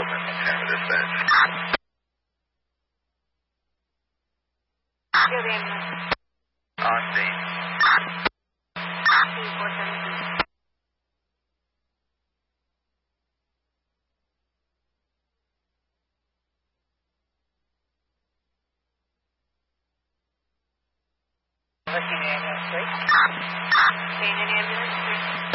Good ambulance. On scene. C417. Looking at ambulance, please. Abandoned ambulance, 3.